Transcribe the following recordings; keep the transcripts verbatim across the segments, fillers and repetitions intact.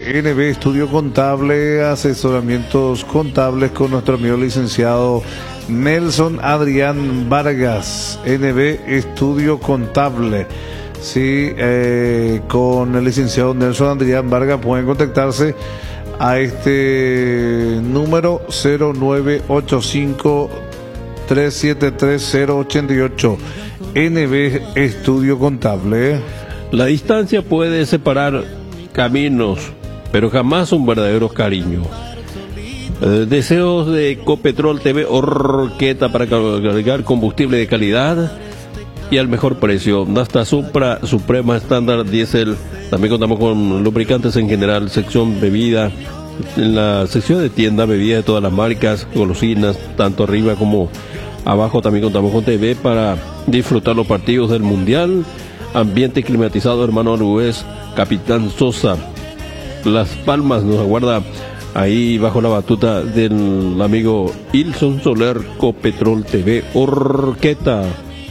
de N B Estudio Contable, asesoramientos contables con nuestro amigo licenciado Nelson Adrián Vargas. N B Estudio Contable. Sí, eh, con el licenciado Nelson Adrián Vargas pueden contactarse a este número cero nueve ocho cinco, tres siete tres, cero ocho ocho. N B Estudio Contable. La distancia puede separar caminos, pero jamás un verdadero cariño. Eh, deseos de Ecopetrol T V Orqueta para cargar combustible de calidad y al mejor precio. Nafta Supra, Suprema Estándar Diesel. También contamos con lubricantes en general, sección bebida. En la sección de tienda, bebida de todas las marcas, golosinas, tanto arriba como abajo. También contamos con T V para disfrutar los partidos del Mundial. Ambiente climatizado, hermano Alués, Capitán Sosa. Las Palmas nos aguarda ahí bajo la batuta del amigo Ilson Soler. Copetrol T V Orqueta.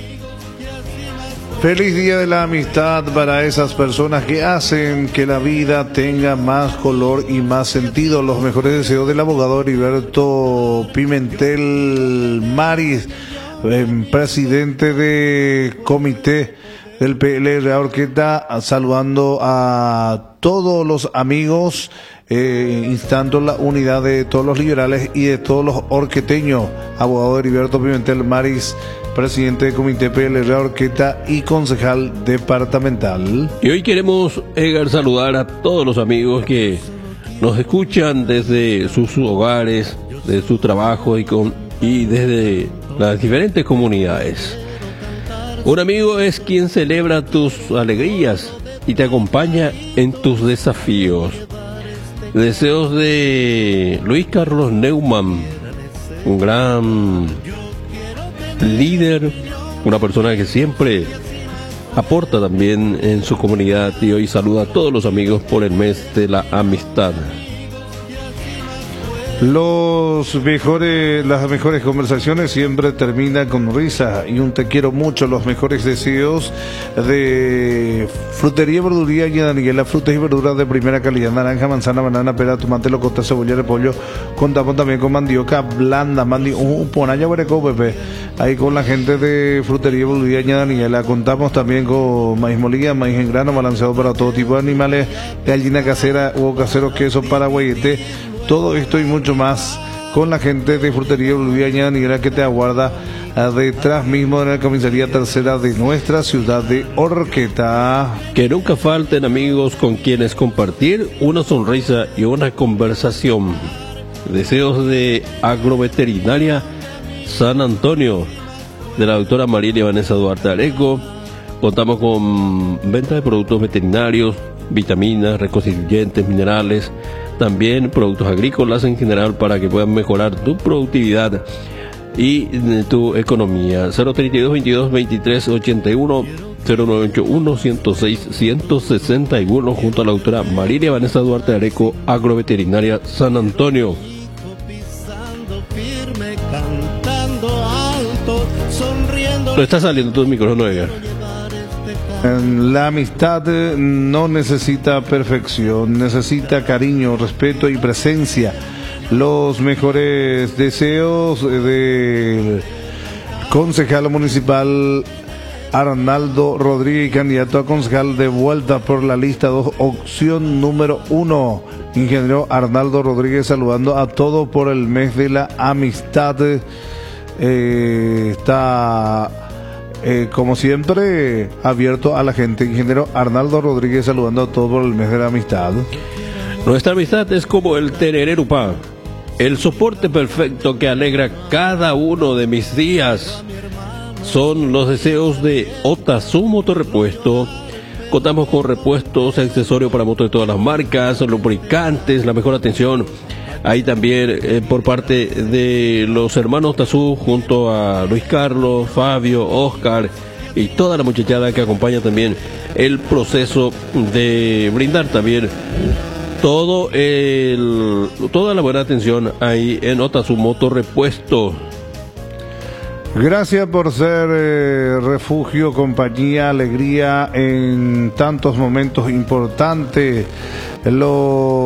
Feliz Día de la Amistad para esas personas que hacen que la vida tenga más color y más sentido. Los mejores deseos del abogado Heriberto Pimentel Maris, eh, presidente de comité del P L R Orqueta, saludando a todos los amigos, eh, instando la unidad de todos los liberales y de todos los orqueteños. Abogado Heriberto Pimentel Maris, presidente del comité P L R Orqueta y concejal departamental. Y hoy queremos, Edgar, saludar a todos los amigos que nos escuchan desde sus hogares, de su trabajo y, con, y desde las diferentes comunidades. Un amigo es quien celebra tus alegrías y te acompaña en tus desafíos. Deseos de Luis Carlos Neumann, un gran líder, una persona que siempre aporta también en su comunidad, y hoy saluda a todos los amigos por el mes de la amistad. Los mejores, las mejores conversaciones siempre terminan con risa y un te quiero mucho. Los mejores deseos de Frutería y Verduría y Daniela, frutas y verduras de primera calidad: naranja, manzana, banana, pera, tomate, locota, cebolla, repollo. Contamos también con mandioca blanda, mandi, un ponaña huereco, Pepe. Ahí con la gente de Frutería y Verduría y Daniela. Contamos también con maíz molida, maíz en grano, balanceado para todo tipo de animales, gallina casera, huevo casero, queso, paraguayete. Todo esto y mucho más con la gente de Frutería Boliviana Daniela, que te aguarda detrás mismo de la comisaría tercera de nuestra ciudad de Orqueta. Que nunca falten amigos con quienes compartir una sonrisa y una conversación. Deseos de Agroveterinaria San Antonio, de la doctora Marilia Vanessa Duarte Areco. Contamos con venta de productos veterinarios, vitaminas, reconstituyentes, minerales, también productos agrícolas en general, para que puedan mejorar tu productividad y tu economía. Cero treinta y dos, veintidós, veintitrés, ochenta y uno, cero nueve ocho uno, ciento seis, ciento sesenta y uno, junto a la doctora Marilia Vanessa Duarte Areco, Agroveterinaria San Antonio. Lo está saliendo tu micrófono, Edgar. La amistad no necesita perfección, necesita cariño, respeto y presencia. Los mejores deseos del concejal municipal Arnaldo Rodríguez, candidato a concejal de vuelta por la lista dos, opción número uno. Ingeniero Arnaldo Rodríguez, saludando a todos por el mes de la amistad. Eh, está... Eh, como siempre, abierto a la gente. Ingeniero Arnaldo Rodríguez, saludando a todos por el mes de la amistad. Nuestra amistad es como el terererupá, el soporte perfecto que alegra cada uno de mis días. Son los deseos de Otazu Motorrepuesto. Contamos con repuestos, accesorios para motos de todas las marcas, lubricantes, la mejor atención. Ahí también eh, por parte de los hermanos Tazú, junto a Luis Carlos, Fabio, Oscar y toda la muchachada que acompaña también el proceso de brindar también todo el, toda la buena atención ahí en Otazu Motorrepuesto. Gracias por ser eh, refugio, compañía, alegría en tantos momentos importantes. Los